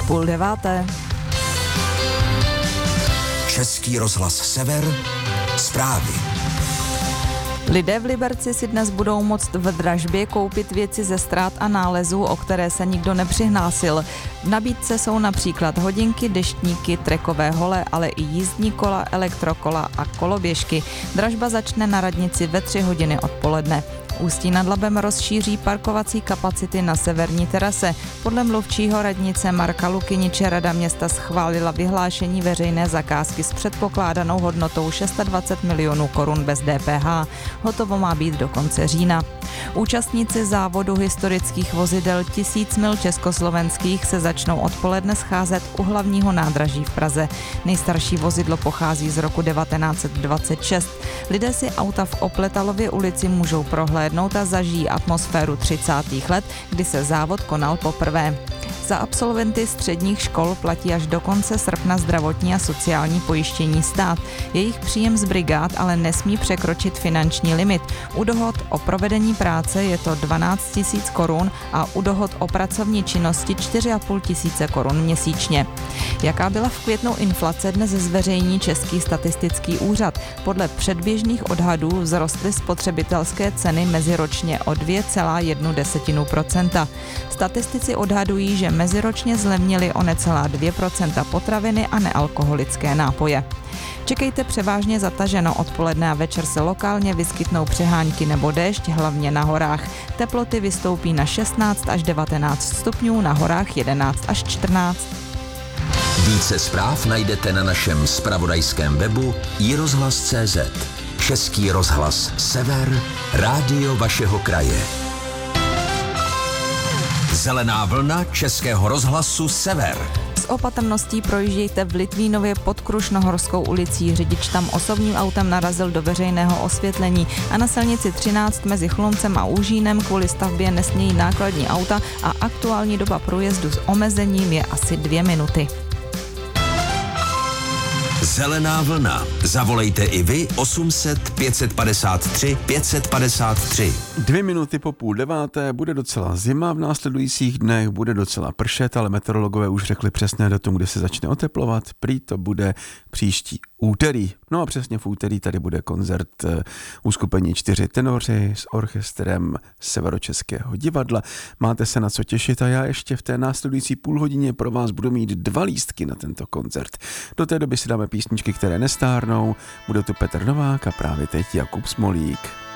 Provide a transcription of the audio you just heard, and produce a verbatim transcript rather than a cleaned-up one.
Půl deváté. Český rozhlas Sever, zprávy. Lidé v Liberci si dnes budou moct v dražbě koupit věci ze ztrát a nálezů, o které se nikdo nepřihlásil. V nabídce jsou například hodinky, deštníky, trekové hole, ale i jízdní kola, elektrokola a koloběžky. Dražba začne na radnici ve tři hodiny odpoledne. Ústí nad Labem rozšíří parkovací kapacity na severní terase. Podle mluvčího radnice Marka Lukyniče rada města schválila vyhlášení veřejné zakázky s předpokládanou hodnotou dvacet šest milionů korun bez D P H. Hotovo má být do konce října. Účastníci závodu historických vozidel Tisíc mil československých se začnou odpoledne scházet u hlavního nádraží v Praze. Nejstarší vozidlo pochází z roku devatenáct set dvacet šest. Lidé si auta v Opletalově ulici můžou prohlédnout a zažijí atmosféru třicátých let, kdy se závod konal poprvé. Za absolventy středních škol platí až do konce srpna zdravotní a sociální pojištění stát. Jejich příjem z brigád ale nesmí překročit finanční limit. U dohod o provedení práce je to dvanáct tisíc korun a u dohod o pracovní činnosti čtyři a půl tisíce korun měsíčně. Jaká byla v květnu inflace, dnes zveřejní Český statistický úřad. Podle předběžných odhadů vzrostly spotřebitelské ceny meziročně o dvě celá jedna procenta. Statistici odhadují, že meziročně zlevnily o necelá dvě procenta potraviny a nealkoholické nápoje. Čekejte převážně zataženo, odpoledne a večer se lokálně vyskytnou přehánky nebo déšť, hlavně na horách. Teploty vystoupí na šestnáct až devatenáct stupňů, na horách jedenáct až čtrnáct. Více zpráv najdete na našem zpravodajském webu i rozhlas tečka cé zet. Český rozhlas Sever, rádio vašeho kraje. Zelená vlna Českého rozhlasu Sever. S opatrností projíždějte v Litvínově pod Krušnohorskou ulicí. Řidič tam osobním autem narazil do veřejného osvětlení a na silnici třináct mezi Chlumcem a Úžínem kvůli stavbě nesmějí nákladní auta a aktuální doba průjezdu s omezením je asi dvě minuty. Zelená vlna. Zavolejte i vy osm set pět set padesát tři pět set padesát tři. Dvě minuty po půl deváté, bude docela zima, v následujících dnech bude docela pršet, ale meteorologové už řekli přesné datum, kdy se začne oteplovat. Prý to bude příští úterý. No a přesně v úterý tady bude koncert uskupení Čtyři tenoři s orchestrem Severočeského divadla. Máte se na co těšit a já ještě v té následující půl hodině pro vás budu mít dva lístky na tento koncert. Do té doby si dáme písničky, které nestárnou. Bude tu Petr Novák a právě teď Jakub Smolík.